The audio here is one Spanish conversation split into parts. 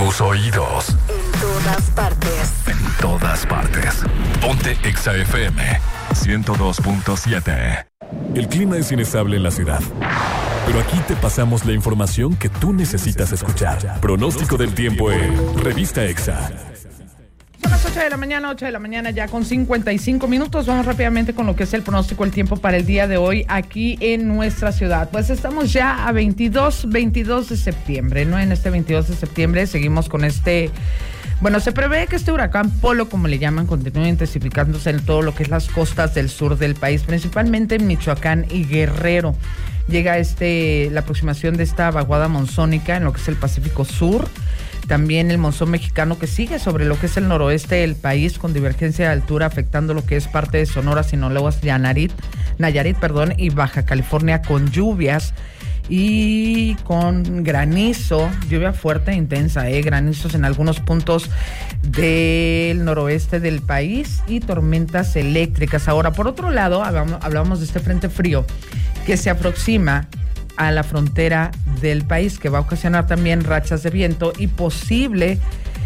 tus oídos. En todas partes. En todas partes. Ponte Exa FM 102.7. El clima es inestable en la ciudad, pero aquí te pasamos la información que tú necesitas escuchar. Pronóstico del tiempo en Revista Exa. Son las 8 de la mañana ya con 55 minutos. Vamos rápidamente con lo que es el pronóstico del tiempo para el día de hoy aquí en nuestra ciudad. Pues estamos ya a 22 de septiembre, ¿no? En este 22 de septiembre seguimos con bueno, se prevé que este huracán Polo, como le llaman, continúe intensificándose en todo lo que es las costas del sur del país, principalmente en Michoacán y Guerrero. Llega la aproximación de esta vaguada monzónica en lo que es el Pacífico Sur. También el monzón mexicano que sigue sobre lo que es el noroeste del país con divergencia de altura afectando lo que es parte de Sonora, Sinaloa, Nayarit, y Baja California con lluvias y con granizo, lluvia fuerte e intensa, granizos en algunos puntos del noroeste del país y tormentas eléctricas. Ahora, por otro lado, hablábamos de este frente frío que se aproxima a la frontera del país, que va a ocasionar también rachas de viento y posible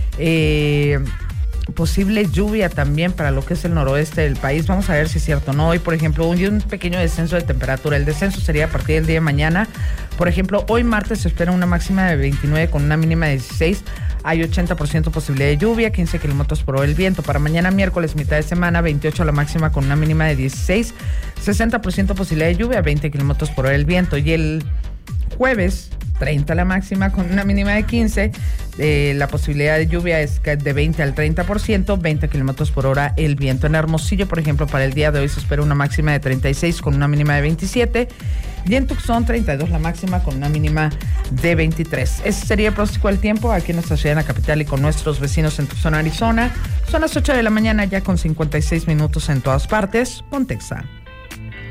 lluvia también para lo que es el noroeste del país. Vamos a ver si es cierto o no. Hoy, por ejemplo, un pequeño descenso de temperatura. El descenso sería a partir del día de mañana. Por ejemplo, hoy martes se espera una máxima de 29 con una mínima de 16. Hay 80% posibilidad de lluvia, 15 kilómetros por hora el viento. Para mañana miércoles, mitad de semana, 28 la máxima con una mínima de 16. 60% posibilidad de lluvia, 20 kilómetros por hora el viento. Y el jueves, 30 la máxima con una mínima de 15. La posibilidad de lluvia es de 20 al 30%, 20 kilómetros por hora el viento. En Hermosillo, por ejemplo, para el día de hoy se espera una máxima de 36 con una mínima de 27. Y en Tucson, 32 la máxima con una mínima de 23. Ese sería el pronóstico del tiempo aquí en nuestra ciudad, en la capital y con nuestros vecinos en Tucson, Arizona. Son las 8 de la mañana ya con 56 minutos en todas partes. Ponte Exa.